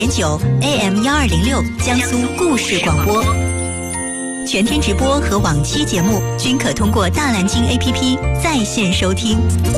9 AM 1206江苏故事广播，全天直播和往期节目均可通过大蓝鲸 APP 在线收听。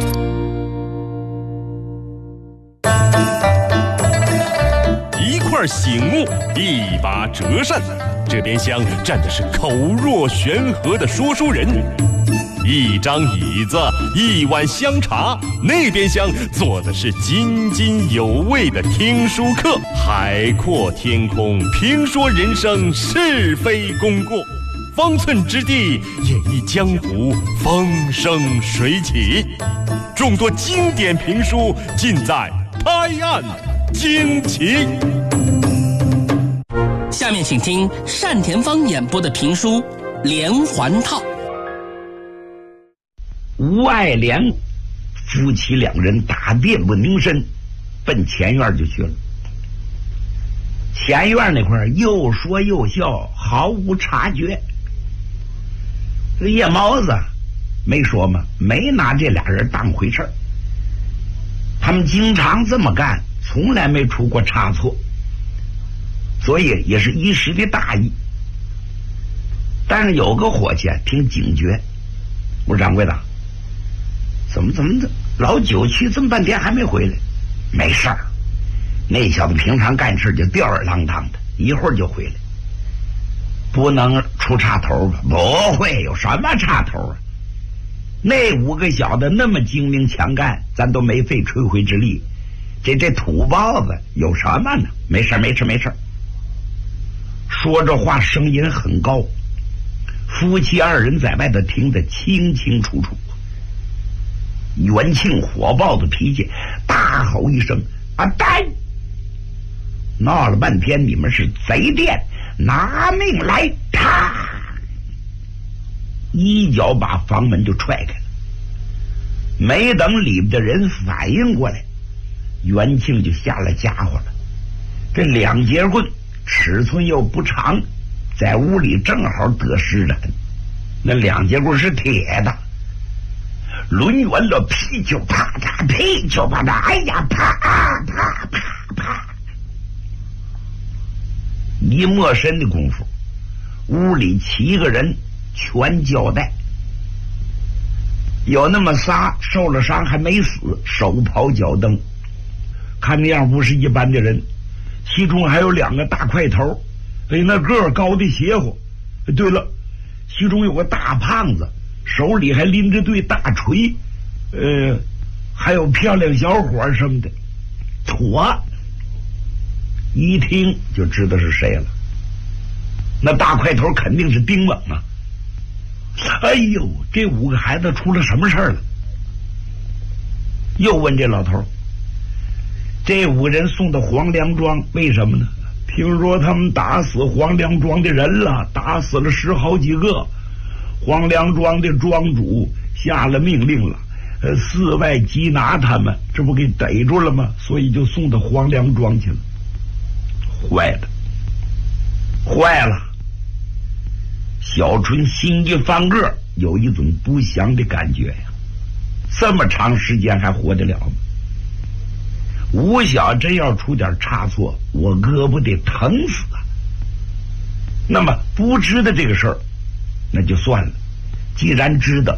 一块醒目，一把折扇，这边厢站的是口若悬河的说书人，一张椅子，一碗香茶，那边厢坐的是津津有味的听书客。海阔天空，评说人生是非功过，方寸之地演绎江湖风生水起。众多经典评书尽在拍案惊奇。 下面请听单田芳演播的评书《连环套》。 吴爱莲夫妻两人打店不宁身，奔前院就去了。前院那块又说又笑，毫无察觉。这夜猫子没说嘛，没拿这俩人当回事儿。他们经常这么干，从来没出过差错，所以也是一时的大意。但是有个伙计挺警觉，我说掌柜的，怎么老九去这么半天还没回来？没事儿，那小子平常干事就吊儿郎当的，一会儿就回来，不能出岔头吧？不会有什么岔头啊！那5个小子那么精明强干，咱都没费吹灰之力，这土包子有什么呢？没事没事。说这话声音很高，夫妻2人在外头听得清清楚楚。元庆火爆的脾气，大吼一声：“啊呆！闹了半天你们是贼店，拿命来！”啪！一脚把房门就踹开了。没等里边的人反应过来，元庆就下了家伙了。这2节棍尺寸又不长，在屋里正好得施展。那2节棍是铁的，抡圆了，噼就啪嗒，噼就啪嗒，哎呀，啪啪啪啪！一没身的功夫，屋里7个人全交代，有那么仨受了伤还没死，手刨脚蹬，看那样不是一般的人。其中还有2个大块头，那个儿高的邪乎。对了，其中有个大胖子，手里还拎着对大锤，还有漂亮小伙什么的。妥，一听就知道是谁了。那大块头肯定是丁猛啊！哎呦，这5个孩子出了什么事儿了？又问这老头，这5个人送到黄梁庄，为什么呢？听说他们打死黄梁庄的人了，打死了10好几个。黄梁庄的庄主下了命令了，4外缉拿他们，这不给逮住了吗？所以就送到黄梁庄去了。坏了！小春心一翻个，有一种不祥的感觉呀。这么长时间还活得了吗？吴小真要出点差错，我哥不得疼死啊！那么不知道这个事儿，那就算了。既然知道，